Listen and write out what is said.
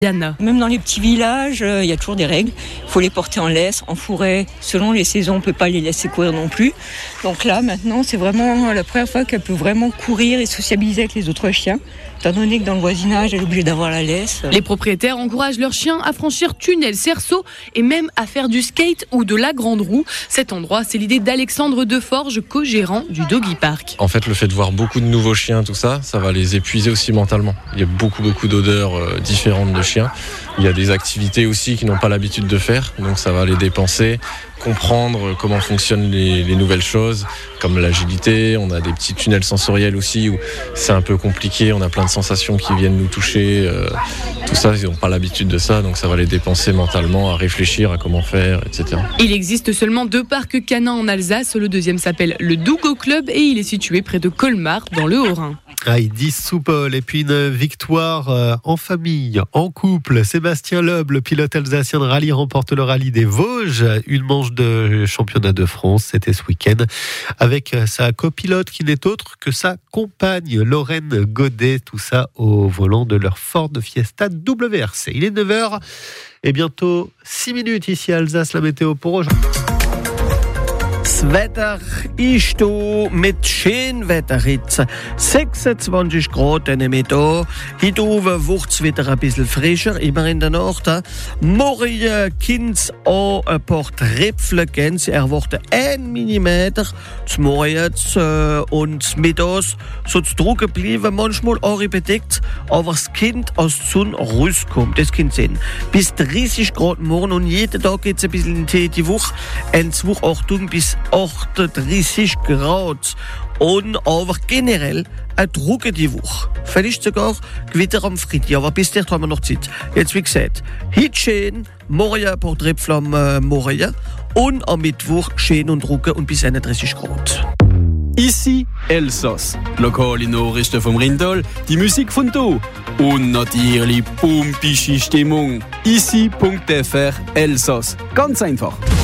Diana. Même dans les petits villages, il y a toujours des règles. Il faut les porter en laisse, en fourré. Selon les saisons, on ne peut pas les laisser courir non plus. Donc là, maintenant, c'est vraiment la première fois qu'elle peut vraiment courir et sociabiliser avec les autres chiens. Étant donné que dans le voisinage, elle est obligée d'avoir la laisse. Les propriétaires encouragent leurs chiens à franchir tunnels, cerceaux et même à faire du skate ou de la grande roue. Cet endroit, c'est l'idée d'Alexandre Deforge, co-gérant du Doggy Park. En fait, le fait de voir beaucoup de nouveaux chiens, tout ça, ça va les épuiser aussi mentalement. Il y a beaucoup d'odeurs différentes de chiens. Il y a des activités aussi qu'ils n'ont pas l'habitude de faire, donc ça va les dépenser. Comprendre comment fonctionnent les nouvelles choses, comme l'agilité. On a des petits tunnels sensoriels aussi où c'est un peu compliqué, on a plein de sensations qui viennent nous toucher. Tout ça, ils n'ont pas l'habitude de ça, donc ça va les dépenser mentalement à réfléchir à comment faire, etc. Il existe seulement 2 parcs canins en Alsace. Le deuxième s'appelle le Dougo Club et il est situé près de Colmar, dans le Haut-Rhin. Heidi Soupol, et puis une victoire en famille, en couple. Sébastien Loeb, le pilote alsacien de rallye, remporte le rallye des Vosges. Une manche de championnat de France, c'était ce week-end, avec sa copilote qui n'est autre que sa compagne, Lorraine Godet. Tout ça au volant de leur Ford Fiesta WRC. Il est 9h et bientôt 6 minutes ici à Alsace. La météo pour aujourd'hui. Das Wetter ist hier mit schönem Wetter jetzt. 26 Grad in der Mitte. Heute oben wird es wieder ein bisschen frischer, immer in der Nacht. Morgen kann es auch ein paar Tröpfchen geben. Sie erwarten 1 Millimeter. Zum Morgen und mittags soll es trocken bleiben, manchmal auch bedeckt. Aber das Kind aus der Sonne rauskommt. Das kann sein. Bis 30 Grad morgen und jeden Tag geht es ein bisschen in die Woche. In 2 Achtung bis 38 Grad. Und aber generell eine trockene Woche. Vielleicht sogar Gewitter am Freitag, aber bis dahin haben wir noch Zeit. Jetzt wie gesagt, heute schön, morgen ein paar Tröpfchen am Morgen und am Mittwoch schön und trocken und bis 31 Grad. Ici, Elsass. Lokale Nachrichten vom Rindal, die Musik von hier. Und natürlich pumpische Stimmung. Ici.fr Elsass. Ganz einfach.